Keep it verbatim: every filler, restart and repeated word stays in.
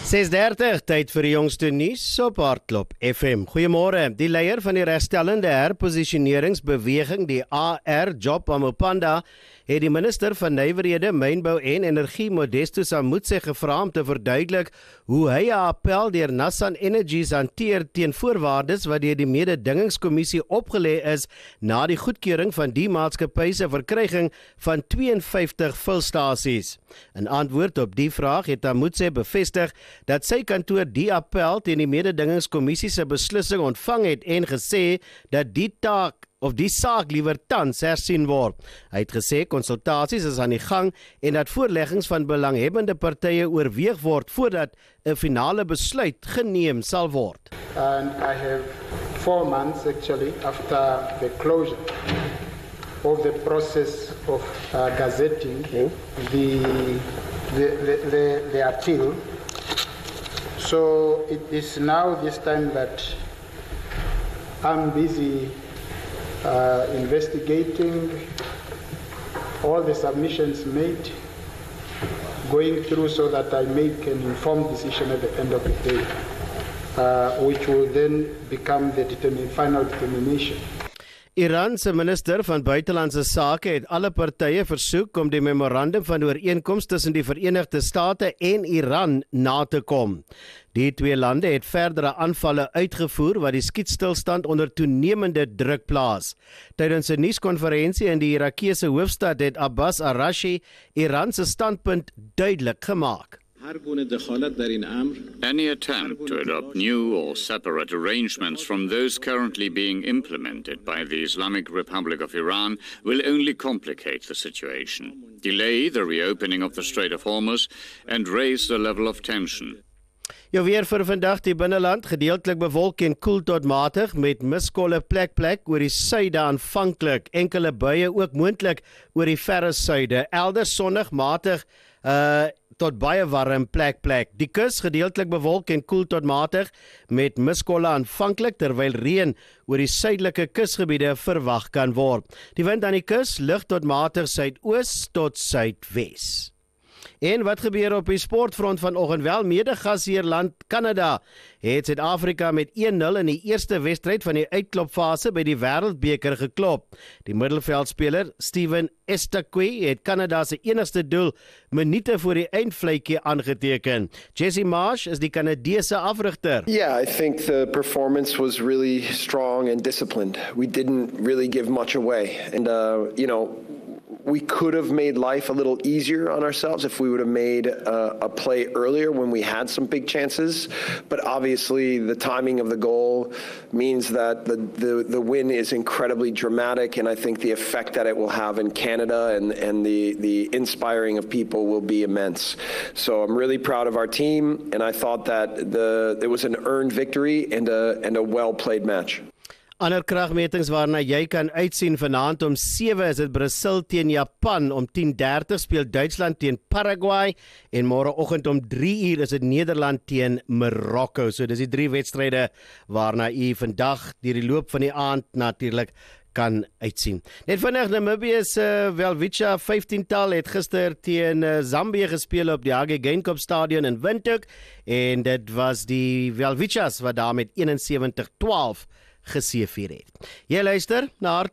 ses dertig, tyd vir die jongste nuus op Hardklop F M. Goeiemôre. Die leier van die regstellende herposisioneringsbeweging, die A R, Job Amopanda, het die minister van Nywerhede, Mynbou en Energie, Modesto Samutse, gevra om te verduidelik hoe hy 'n appel deur Nassan Energies hanteer teen voorwaardes wat deur die mededingingskommissie opgelê is na die goedkeuring van die maatskappy se verkryging van twee en vyftig vulstasies. In antwoord op die vraag het Samutse bevestig dat sy kantoor die appel teen die mededingingskommissie se beslissing ontvang het en gesê dat die taak of die saak liewer tans hersien word. Hy het gesê konsultasies is aan die gang en dat voorleggings van belanghebbende partye oorweeg word voordat 'n finale besluit geneem sal word. And I have four months actually after the closure of the process of uh, gazetting okay. the, the, the, the, the appeal. So it is now this time that I'm busy uh, investigating all the submissions made, going through so that I make an informed decision at the end of the day, uh, which will then become the determin- final determination. Iran se minister van buitelandse sake het alle partye versoek om die memorandum van ooreenkoms tussen die Verenigde State en Iran na te kom. Die twee lande het verdere aanvalle uitgevoer wat die skietstilstand onder toenemende druk plaas. Tydens 'n nuuskonferensie in die Irakese hoofstad het Abbas Arashi Iran se standpunt duidelik gemaak. Any attempt to adopt new or separate arrangements from those currently being implemented by the Islamic Republic of Iran will only complicate the situation, delay the reopening of the Strait of Hormuz, and raise the level of tension. Jou weer vir vandag, die binneland gedeeltelik bewolk en koel tot matig met miskolle plek plek oor die suide aanvanklik, enkele buie ook moontlik oor die verre suide, elders sonnig matig uh, tot baie warm plek plek. Die kus gedeeltelik bewolk en koel tot matig met miskolle aanvanklik terwyl reën oor die suidelike kusgebiede verwag kan word. Die wind aan die kus lig tot matig suidoos tot suidwes. En wat gebeur op die sportfront vanoggend? Wel, mede-gasheerland Kanada het Suid-Afrika met een nul in die eerste wedstryd van die uitklopfase by die Wêreldbeker geklop. Die middelveldspeler Steven Estakwe het Kanada se enigste doel minute voor die eindvletjie aangeteken. Jesse Marsh is die Kanadese afrigter. Yeah, I think the performance was really strong and disciplined. We didn't really give much away, and uh, you know, we could have made life a little easier on ourselves if we would have made uh, a play earlier when we had some big chances. But obviously the timing of the goal means that the, the, the win is incredibly dramatic, and I think the effect that it will have in Canada and, and the, the inspiring of people will be immense. So I'm really proud of our team, and I thought that the, it was an earned victory and a, and a well-played match. Ander kragmetings waarna jy kan uitsien vanaand om sewe is dit Brazil teen Japan, om tien dertig speel Duitsland teen Paraguay en môreoggend om drie uur is dit Nederland teen Marokko. So dis die drie wedstryde waarna u vandag deur die loop van die aand natuurlik kan uitsien. Net vinnig, Namibië se uh, Welwitschia vyftien-tal het gister teen uh, Zambië gespeel op die Hage Geingob stadion in Windhoek en dit was die Welwitschas wat daar met eenensewentig twaalf geseëvier het. Jy luister na